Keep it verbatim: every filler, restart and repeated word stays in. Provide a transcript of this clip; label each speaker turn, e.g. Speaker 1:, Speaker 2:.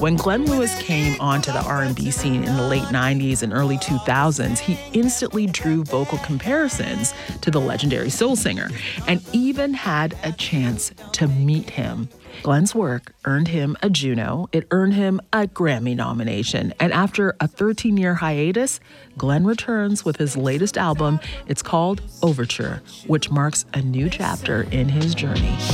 Speaker 1: When Glenn Lewis came onto the R and B scene in the late nineties and early two thousands, he instantly drew vocal comparisons to the legendary soul singer and even had a chance to meet him. Glenn's work earned him a Juno, it earned him a Grammy nomination, and after a thirteen-year hiatus, Glenn returns with his latest album. It's called Overture, which marks a new chapter in his journey.